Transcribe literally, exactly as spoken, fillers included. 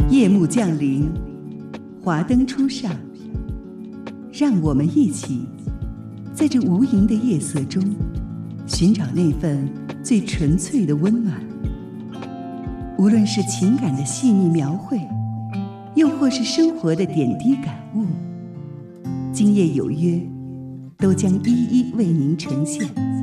夜幕降临，华灯初上，让我们一起在这无垠的夜色中，寻找那份最纯粹的温暖。无论是情感的细腻描绘，又或是生活的点滴感悟，今夜有约，都将一一为您呈现。